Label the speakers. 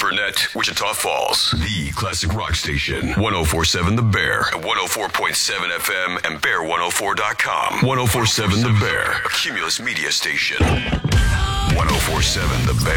Speaker 1: Burnett, Wichita Falls. The classic rock station. 104.7 The Bear. At 104.7 FM and Bear104.com. 104.7 The Bear. A Cumulus media station. 104.7 The Bear.